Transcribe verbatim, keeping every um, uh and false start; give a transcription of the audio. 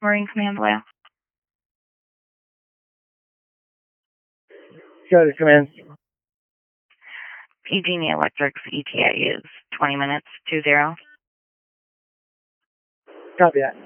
Marine Command Blue. Go to command. P G and E Electric's E T A is twenty minutes, two zero. Copy that.